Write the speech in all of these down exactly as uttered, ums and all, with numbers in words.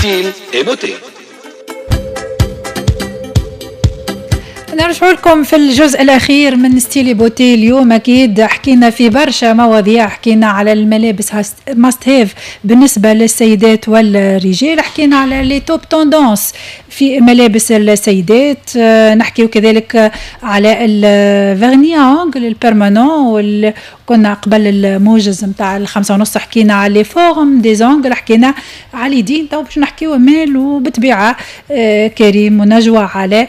ستيل اي بوتي. نرجع لكم في الجزء الأخير من ستيل بوتي. اليوم أكيد حكينا في برشا مواضيع، حكينا على الملابس ماست هاف بالنسبة للسيدات والرجال، حكينا على لي توب توندونس في ملابس السيدات، نحكي كذلك على الفيرني أونغل البيرمانون، كنا قبل الموجز متاع الخمسة ونص حكينا على لي فورم دي زونغل، حكينا على اليدين. تو باش نحكيو مال وبطبيعة كريم ونجوى على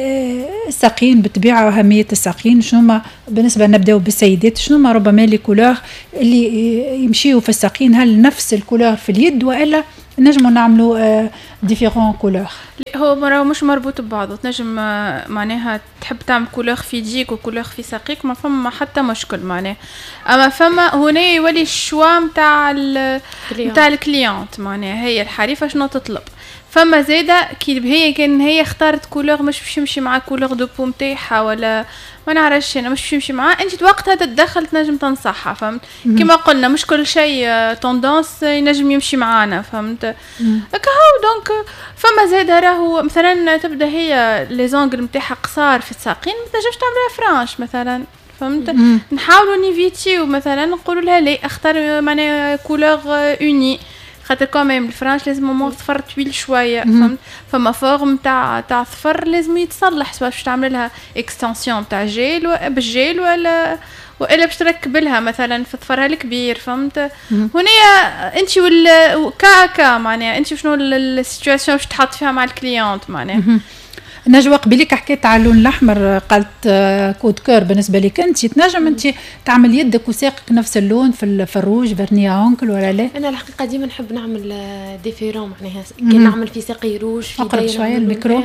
الساقين بالطبيعة وأهمية الساقين. شنو ما بالنسبة نبداو بالسيدات، شنو ما ربما لي كولور اللي يمشيوا في الساقين، هل نفس الكولور في اليد وإلا نجموا نعملوا ديفيرون كولور؟ هو مرة مش مربوط ببعضه، تنجم معناها تحب تعمل كولور في ديك وكولور في ساقيك، ما فما حتى مشكل معناها. اما فما هنا يولي الشوا متاع متاع الكليانت، معناها هي الحريفه شنو تطلب. فما زاده كي هي كان هي اختارت كولور مش باش يمشي مع كولور دو بو نتاعها ولا ما نعرفش انا مش باش يمشي معاه، انت وقتها تتدخل تنجم تنصحها، فهمت؟ كما قلنا مش كل شيء توندونس ينجم يمشي معانا، فهمت؟ هكا دونك فما زاده راهو مثلا تبدا هي لي زونغل نتاعها قصار في الساقين، ما تنجمش تعملها فرانش مثلا، فهمت؟ نحاولوا نيفيتيو مثلا نقولوا لها لا اختار معناها كولور اوني، خاطر كمان الفرانش لازم مو صفر طويل شويه، فهمت؟ فما فورم تاع تاع صفر لازم يتصلح، سواء باش تعمل لها اكستنسيون تاع جيل بالجيل ولا والا باش تركب لها مثلا في ظفرها الكبير، فهمت؟ هنا انت والكاكا معناها انت شنو السيتواسيون باش تحط فيها مع الكليونت معناها. نجوى قبليك حكيت على اللون الاحمر، قالت كود كور بالنسبه لك انت تنجم انت تعمل يدك وساقك نفس اللون في في الروج فيرني اونكل ولا لا؟ انا الحقيقه ديما نحب نعمل ديفيرون معناها، كي نعمل في ساقي روج في اقرب شويه الميكرو،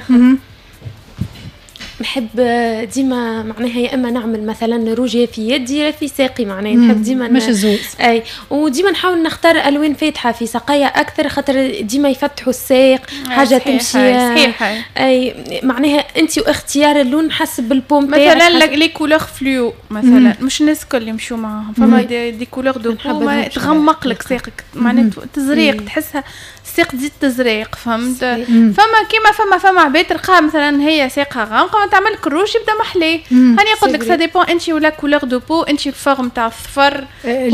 نحب ديما معناها يا اما نعمل مثلا روجي في يدي يا في ساقي، معناها نحب ديما مش الزوز، اي وديما نحاول نختار الوان فاتحه في ساقيا اكثر، خاطر ديما يفتحوا الساق حاجه تمشي صحيح. اي معناها انت واختيار اللون حسب البوم مثلا لي كولور فلو مثلا مم. مش الناس الكل يمشوا معاهم، فما دي, دي كولور دو بو تغمق لك ساقك معناها تزريق، تحسها ساق تزيد تزريق، فهمت؟ فما كيما فما فما عباد تلقاها مثلا هي ساقها غامقه ما تعمل كروش يبدا محلي، هاني قلت لك سا ديبون انت ولا كولور دو بو، انت الفورم تاع الصفر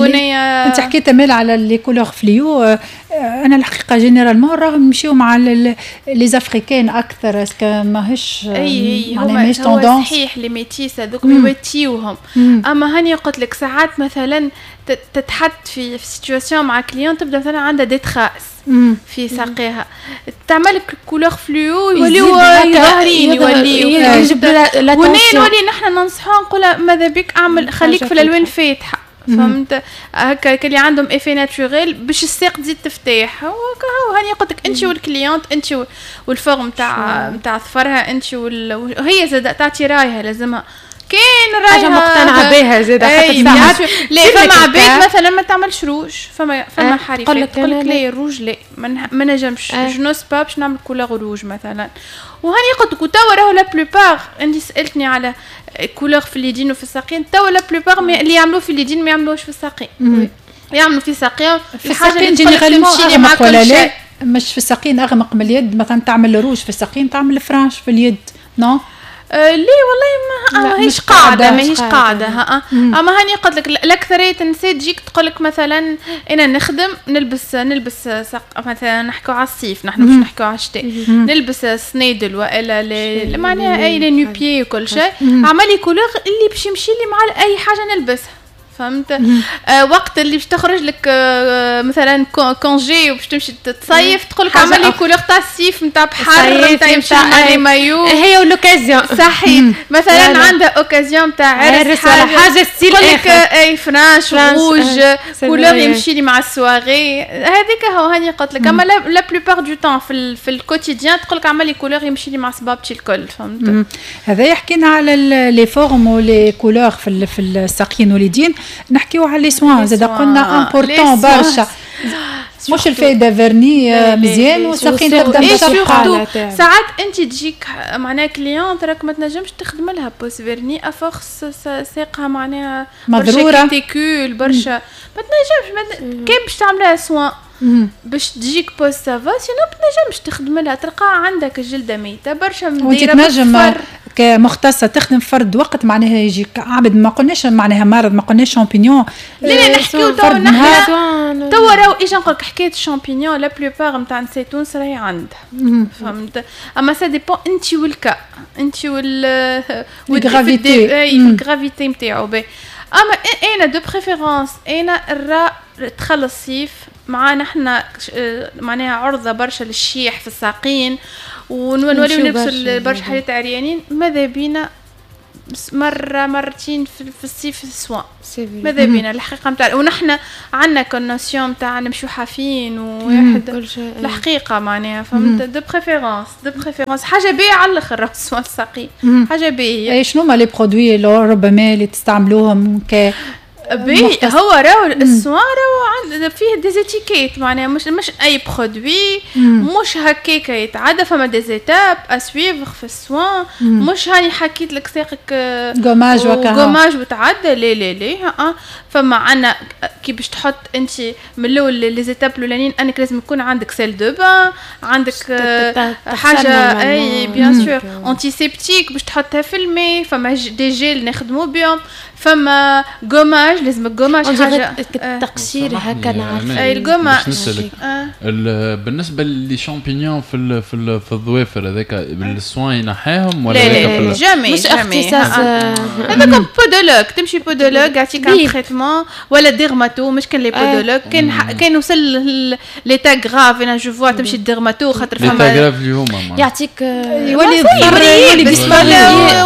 هنا انت حكيت مال على لي كولور فليو. انا الحقيقه جينيرالمون راهم نمشيو مع لي زافريكان اكثر، اسكو ماهيش اي ماهيش توندونس صحيح لي ميتيس هذوك يوتيوهم. اما هاني قلت لك ساعات مثلا تتحط في في سيتواسيون مع كليون تبدا مثلا عندها ديتراس في ساقيها، تعمل لك كولور فلو يوليو ظاهرين يوليو ونين ولي نحن ننصحوا نقول ماذا بك اعمل خليك في الالوان فاتحه، فهمت؟ هكا اللي عندهم ايفي ناتوريل باش الساق تزيد تفتح، هو هاني قلت لك انت والكليونت انت والفورم تاع تاع ظفرها انت وهي زاد تعطي رايها لازمها كاين رايها حاجه مقتنعه بها زاد حتى ساعات لا فما عباد مثلا ما تعملش روج، فما فما حريفه تقول لك لا روج لا ما نجمش جنوس با باش نعمل كولور روج مثلا. وهاني قلت لك توا راهو لا بلوبار انت سالتني على كولور في اليدين وفي الساقين، توا لا بلوبار اللي يعملوه في اليدين ما يعملوش في الساقين، يعملوا في الساقين في حاجه اللي تمشي مع كل شيء، مش في الساقين اغمق من اليد مثلا تعمل روج في الساقين تعمل فرانش في اليد نو أه ليه والله ما هيش قاعده ما هيش قاعده ها. اما هاني قلت لك الاكثريه النساء تجيك تقول لك مثلا انا نخدم نلبس نلبس سق مثلا نحكوا على الصيف نحن مش نحكوا على الشتاء، نلبس سنيدل والا معناها اي لي نيوبيي وكل شيء، عملي كولور اللي باش يمشي لي مع اي حاجه نلبسها، فهمت؟ آه وقت اللي باش تخرج لك آه مثلا كونجي وباش تمشي تصيف تقول لك عمل لي كولور تاع الصيف نتاع بحر نتاع يمشي مع لي مايو، هي ولوكازيون صحيح. مثلا عندها اوكازيون تاع عرس ولا حاجه ستيل تقول لك اي فرانش روج كولور يمشي لي مع السواغي، هذيك هو هاني قلت لك. اما لا بلوبار دو طون في في الكوتيديان تقول لك عمل لي كولور يمشي لي مع صبابتي الكل، فهمت؟ هذا يحكينا على لي فورم ولي كولور في في الساقين واليدين. نحكيو على لي سوان زاد قلنا امبورطون برشا، مش الفايده فيرني مزيان وساقين تبدا بشرحه. ساعات انت تجيك معناها كليونت راك ما تنجمش تخدم لها بوس فيرني افورس ساقها معناها مضروره برشا كيتيكول برشا ما تنجمش كيف باش تعملها سوان باش تجيك بوز سافا، سينو بتنجمش تخدم لها، تلقى عندك الجلده ميته برشا وانت تنجم كمختصه تخدم فرد وقت معناها يجيك عبد، ما قلناش معناها مرض، ما قلناش شامبينيون. لا نحكيو تو نحن تو راهو اجا نقول لك حكايه الشامبينيون لا بلوبار نتاع نساء تونس راهي عندها، فهمت؟ اما سا ديبون انت والكا، انت وال والغرافيتي، اي الغرافيتي نتاعو. اما انا دو بريفيرونس انا الرا تخلص صيف مع نحن معناها عرضه برشا للشيح في الساقين ونوليو نلبسوا برشا حاجات عريانين. ماذا بينا مرة مرتين في الصيف السوا، ماذا بينا الحقيقة متاع، ونحن عنا كونوسيون متاع نمشيو حافين وواحد الحقيقة معناها، فهمت؟ دو بريفيرونس دو بريفيرونس حاجة باهية على الآخر السوا الساقي، حاجة باهية. شنو هما لي برودوي اللي ربما اللي تستعملوهم ك بي هو راهو السوان راهو فيه ديزيتيكيت معناها مش مش اي برودوي، مش هكاك يتعدى، فما ديزيتاب اسويفغ في السوان، مش هاني حكيت لك ساقك غوماج وكا غوماج وتعدى. لا لا لا اه فما عنا كي باش تحط انت من الاول لي زيتاب الاولانيين انك لازم يكون عندك سيل دو بان، عندك حاجه اي بيان سور انتي سيبتيك باش تحطها في الماء، فما دي جيل نخدموا بهم، فما غوماج لازم الغوماج حاجه التقشير هكا نعرف اي الغوماج. بالنسبه لي شامبينيون في في في الظوافر هذاك بالسوان ينحاهم ولا لا لا جامي مش اختصاص هذاك بودولوج، تمشي بودولوج يعطيك تريتمون ولا ديرماتو، مش كان لي بودولوج كان كان وصل ليتا غراف انا جو فوا تمشي الديرماتو خاطر فما ليتا غراف اللي هما يعطيك يولي يولي ديسبالي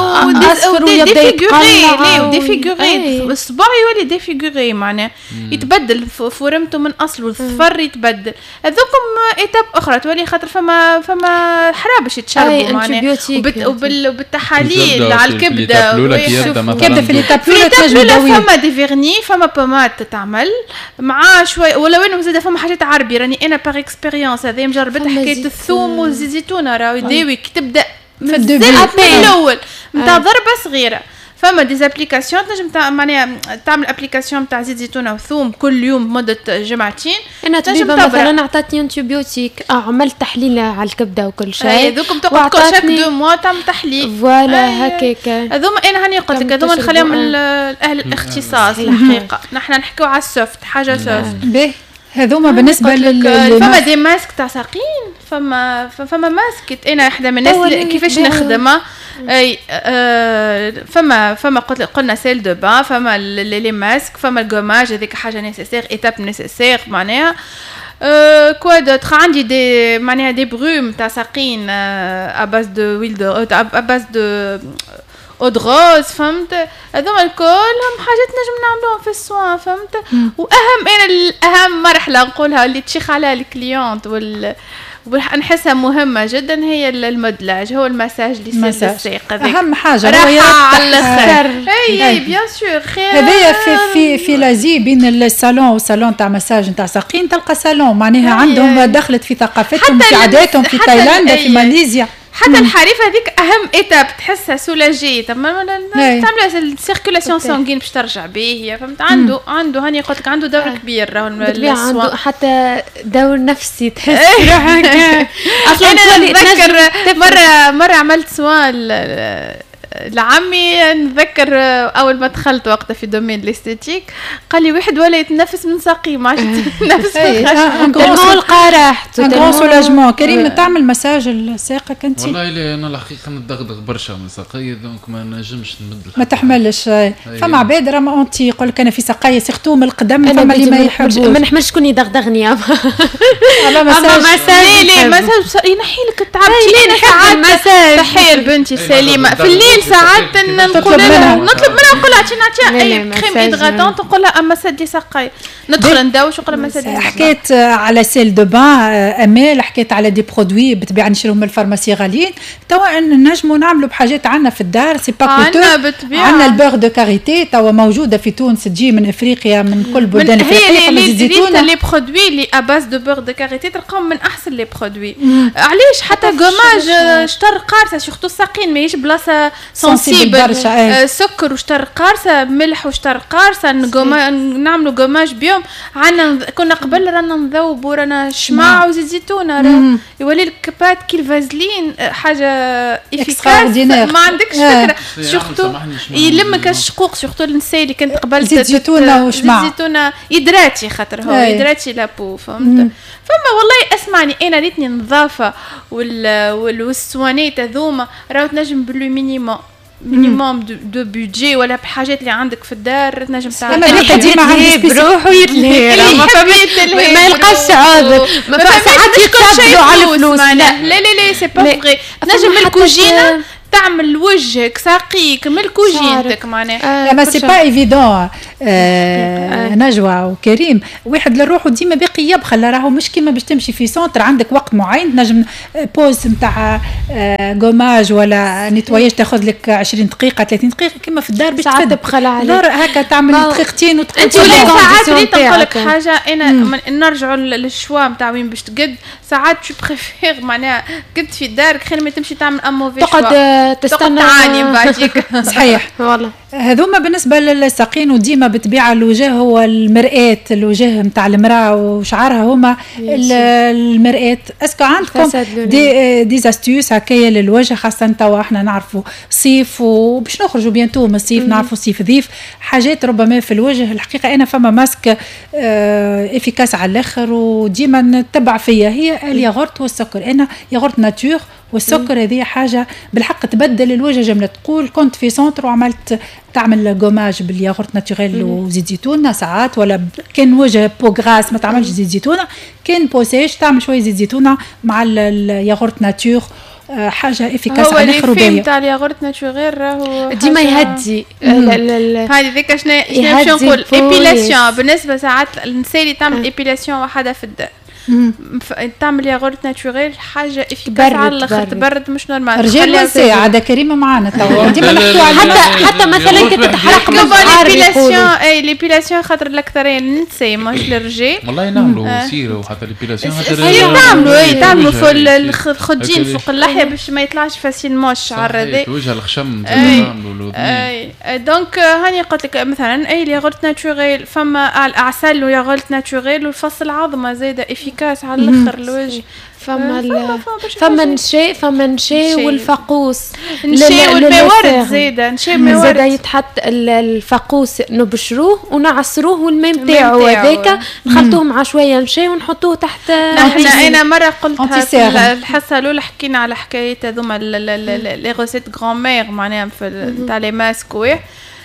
وديفيغوري ديفيغوري الصباع يولي ديفيغوري معناه يتبدل فورمته من اصله، الظفر يتبدل. هذوكم ايتاب اخرى تولي خاطر فما فما حرابش يتشربوا معناه وبالتحاليل على الكبده كبده في الايتاب الاولى فما دي فيرني، فما بومات تتعمل مع شوي ولو انه زاد فما حاجات عربي. راني انا باغ اكسبيريونس هذه مجربت حكايه الثوم والزيتونه راهو يداوي كي تبدا في الزيت الاول نتاع ضربه صغيره. فما ديزابليكاسيون تنجم تاع معناها تعمل ابليكاسيون تاع زيت زيتونه وثوم كل يوم مده جمعتين. انا طبيبه مثلا عطاتني انتيبيوتيك عملت تحليل على الكبده وكل شيء، هذوكم تقعد شاك دو موا تعمل تحليل فوالا هكاك. هذوما انا هاني قلت لك هذوما نخليهم اهل الاختصاص الحقيقه، نحن نحكيو على السوفت حاجه سوفت به. هذوما بالنسبه لل فما دي ماسك تاع ساقين، فما فما ماسك انا واحده من الناس كيفاش نخدمها اي آه فما فما قلت قلنا سيل دو بان، فما لي ماسك، فما الغوماج هذيك حاجه نيسيسير ايتاب نيسيسير معناها. أه كوا دوتر عندي دي معناها دي بروم تاع ساقين ا باز دو ويل دو ا باز دو اودروز، فهمت؟ هذوما الكل هم حاجات نجم نعملوهم في السوان، فهمت؟ واهم انا الاهم مرحله نقولها اللي تشيخ عليها الكليونت وال ونحسها مهمه جدا هي المودلاج، هو المساج اللي يصير للساق هذيك اهم حاجه راحه على الاخر. اي اي بيان سور خير هذايا في في في لازي بين الصالون والصالون تاع مساج نتاع ساقين تلقى صالون معناها عندهم دخلت في ثقافتهم في عاداتهم في تايلاند في ماليزيا. حتى الحريفه هذيك اهم ايتاب تحسها سولاجي تما تعمل السيركولاسيون سانغين باش ترجع باهيه، فهمت؟ عنده عنده هاني قلت لك عنده دور كبير راهو عنده حتى دور نفسي تحس روحك. اصلا انا نتذكر مره مره عملت سؤال لعمي، نتذكر اول ما دخلت وقتها في دومين الاستيتيك قال لي واحد ولا يتنفس من ساقي ما عادش يتنفس تلمو القرح تلمو سولاجمون. كريم تعمل مساج لساقك انت؟ والله لا انا الحقيقه ندغدغ برشا من ساقي دونك ما نجمش نمد ما تحملش. فما عباد راهم انتي يقول لك انا في ساقي سيرتو من القدم، فما اللي ما يحبوش ما نحملش شكون يدغدغني. اما مساج مساج لي مساج ينحي لك التعب. لي نحب المساج تحيه لبنتي سليمه في الليل ساعات نقول لها نطلب منها نقول لها تي نعطيها اي كريم ايدغاتونت نقول لها اما سدي ساقي ندخل ندوش نقول لها سدي. حكيت على سيل دو بان امال، حكيت على دي برودوي بتبيع نشريهم من الفارماسي غاليين، توا نجموا نعملوا بحاجات عندنا في الدار سي با كوتو. عندنا البور دو كاريتي توا موجوده في تونس تجي من افريقيا من كل بلدان افريقيا. هي الزيتونه لي برودوي لي اباز دو بور دو كاريتي تلقاهم من احسن لي برودوي. علاش حتى غوماج شطر قارصه سورتو ساقين ماهيش بلاصه سنسيبل برشا. سكر وشطر قارصه، ملح وشطر قارصه، نعملوا جوماج بيوم. عندنا كنا قبل رانا نذوبوا رانا شماع وزيت زيتونه، يولي لك بات كي الفازلين حاجه افيكاس ما عندكش فكره. سورتو يلمك الشقوق، سورتو النساء اللي كنت قبل زيت زيتونه وشماع، زيت زيتونه يدراتي خاطر هو يدراتي لابو فهمت. فما والله اسمعني انا ريتني نظافه والسوانيت هذوما راهو تنجم بالمينيموم مينيموم دو بودجي ولا بحاجات اللي عندك في الدار تنجم تعمل. اما اللي قديمه عندي بروحه يتلهي ما ما يلقاش عاذر، ما ساعات يتسبلوا على الفلوس. لا لا لا سي با فري. تنجم الكوجينه تعمل وجهك ساقيك من كوجينتك معناها. اما سي با ايفيدون نجوى وكريم، واحد لروحه ديما باقي يبخل، راهو مش كيما باش تمشي في سونتر عندك وقت معين تنجم بوز نتاع غوماج ولا نيتواياج تاخذ لك عشرين دقيقه ثلاثين دقيقه، كيما في الدار باش تبخل عليك دار هكا تعمل دقيقتين وتقول. انت ساعات ريت نقول لك حاجه انا نرجعوا للشوا نتاع وين باش تقد. ساعات شو بريفير معناها قد في دارك خير ما تمشي تعمل اموفي شوا تقعد تستنى تعاني بعديك. صحيح والله. هذوما بالنسبه للساقين وديما بطبيعه الوجه هو المرآة، الوجه نتاع المراه وشعرها هما المرآة. اسكو عندكم دي دي استيوس هكايا للوجه، خاصه توا احنا نعرفوا صيف وباش نخرجوا بيانتو من الصيف، نعرفوا صيف ذيف، حاجات ربما في الوجه. الحقيقه انا فما ماسك اه افيكاس على الاخر وديما نتبع فيا، هي الياغورت والسكر. انا ياغورت ناتور والسكر هذه حاجه بالحق تبدل الوجه جمله. تقول كنت في سونتر وعملت تعمل جوماج بالياغورت ناتوريل وزيت زيتونه ساعات، ولا كان وجه بو غراس ما تعملش زيت زيتونه، كان بو سيش تعمل شويه زيت زيتونه مع الياغورت ناتور، حاجه افيكاس على الاخر. هو اللي تاع الياغورت ناتوريل راهو ديما يهدي. هذه ذيك شنو شنو نقول ايبيلاسيون. بالنسبه ساعات النساء اللي تعمل ايبيلاسيون وحده في الدار تعمل ياغورت ناتوريل حاجه افيكاس على الاخر، تبرد مش نورمال. رجال ونساء عاده كريمه معانا توا ديما نحكوا على حتى حتى مثلا كي تتحرق من الابيلاسيون. اي الابيلاسيون خاطر الاكثريه النساء مش للرجال. والله ينعملوا سيره وحتى الابيلاسيون خاطر يعملوا اي تعملوا في الخدين فوق اللحيه باش ما يطلعش فاسيلمون الشعر هذا وجه الخشم تعملوا اي دونك هاني قلت لك مثلا اي الياغورت ناتوريل فما العسل وياغورت ناتوريل والفصل العظمه زايده كاس على الاخر الوجه. فما فما نشاء فما نشاء والفقوس نشاء والمورد زايده. نشاء مورد زايده يتحط الفقوس نبشروه ونعصروه والماء نتاعو هذاك نخلطوه مع شويه نشاء ونحطوه تحت. احنا انا مره قلتها في الحصه الاولى حكينا على حكايه هذوما لي غوسيت غران مير معناها في تاع لي ماسك ويه.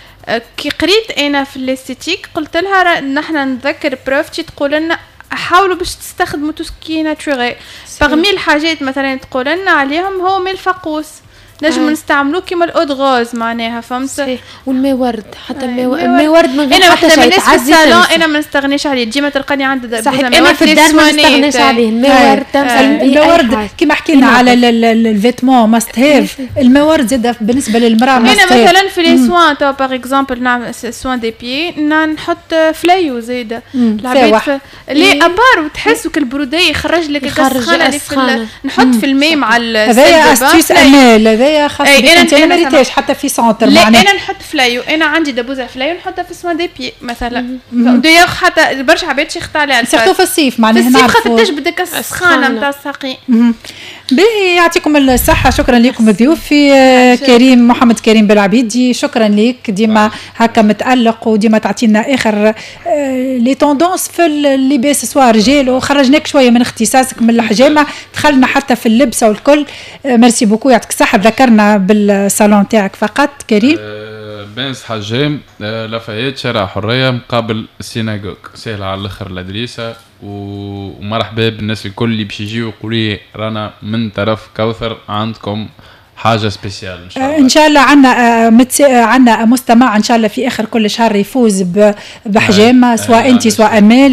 كي قريت انا في الاستيتيك قلت لها نحن نتذكر بروفتي تقول لنا حاولوا باش تستخدموا توسكي ناتوريل. باغمي الحاجات مثلا تقول لنا عليهم هو ماء الفقوس نجم آه. نستعملوه كيما الاودغوز معناها فهمت. والماء ورد حتى الماء الماء ورد من غير حتى شيء تعزي الصالون. انا ما نستغنيش عليه ديما تلقاني عندي صحيح. انا في الدار ما نستغنيش عليه الماء ورد. الماء ورد كيما حكينا على الفيتمون ماست هاف. الماء ورد زاد بالنسبه للمراه ماست هاف. انا مثلا في لي سوان تو باغ اكزومبل نعمل سوان دي بيي نحط فلايو زايده العباد لي ابار وتحسوا كالبروديه يخرج لك السخانه اللي في نحط في الماء مع هذايا استيس امال هذايا انت ما ريتاش حتى في سونتر معناها. لا انا نحط فلايو. انا عندي دبوزه فلايو نحطها في سوان دي بي مثلا. دايوغ حتى برشا عباد شيخت عليها سيرتو في الصيف معناها. في الصيف خاطر تجبد ديك السخانه نتاع الساقين. باهي يعطيكم الصحه. شكرا لكم ضيوفي كريم محمد كريم بالعبيدي. شكرا لك ديما هكا متالق وديما تعطينا اخر لي توندونس في اللباس سواء رجال وخرجناك شويه من اختصاصك من الحجامه دخلنا حتى في اللبسه والكل. ميرسي بوكو يعطيك الصحه. ذكرنا بالصالون تاعك فقط كريم. أه بنس حجام أه لافايت شارع حريه مقابل السيناغوغ سهله على الاخر الادريسه. ومرحبا بالناس الكل اللي باش يجيو يقولوا لي رانا من طرف كوثر عندكم حاجه سبيسيال ان شاء الله. ان شاء الله عندنا متس... عندنا مستمع ان شاء الله في اخر كل شهر يفوز بحجامه سواء انت سواء امال.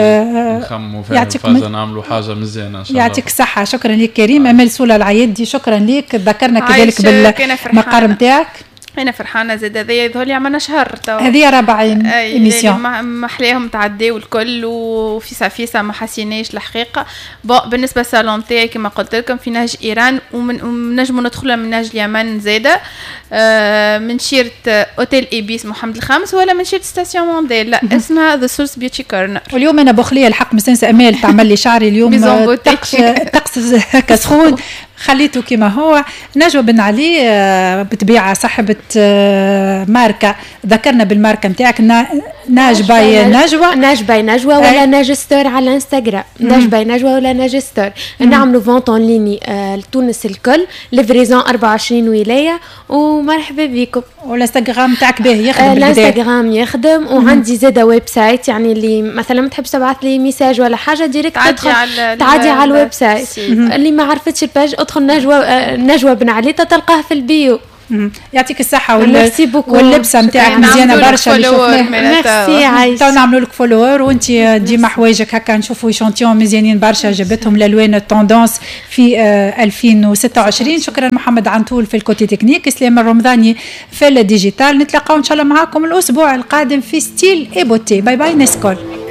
نخموا فيها الفازه نعملوا حاجه مزيانه ان شاء الله. يعطيك الصحه. شكرا لك كريم. امال سوله العيادي شكرا لك. ذكرنا كذلك بالمقر نتاعك. انا فرحانه زاد هذايا يظهر لي عملنا شهر تو هذه رابع ايميسيون محليهم تعديو الكل وفي سافيسا ما حسيناش الحقيقه. بون بالنسبه للصالون تاعي كما قلت لكم في نهج ايران ونجموا ندخلوا من نهج اليمن زاده آه من شيره اوتيل ايبيس محمد الخامس ولا من شيره ستاسيون مونديل لا اسمها ذا سورس بيوتي كورنر. واليوم انا بخليه الحق مستنسه امال تعمل لي شعري اليوم طقس طقس كسخون خليته كما هو. نجوى بن علي بطبيعه صاحبه ماركه ذكرنا بالماركه نتاعك ناج باي نجوى ناج باي نجوى ولا ناج ستور على الانستغرام ناج باي نجوى ولا ناج ستور. نعملوا فونت اون ليني لتونس الكل ليفريزون أربعة وعشرين ولايه ومرحبا بكم. والانستغرام تاعك باهي يخدم الانستغرام يخدم وعندي زاده ويب سايت يعني اللي مثلا ما تحبش تبعث لي ميساج ولا حاجه ديريكت تعدي على تعدي على الويب سايت اللي ما عرفتش الباج ادخل نجوى نجوى بن علي تلقاه في البيو. يعطيك الصحه واللبسه نتاعك مزيانه برشا اللي شفناه تو نعملوا لك فولور وانت ديما حوايجك هكا نشوفوا شونتيون مزيانين برشا جبتهم الالوان التوندونس في ألفين وستة وعشرين. شكرا محمد عنتول في الكوتي تكنيك اسلام الرمضاني في الديجيتال. نتلاقاو ان شاء الله معاكم الاسبوع القادم في ستيل اي بوتي. باي باي نسكول.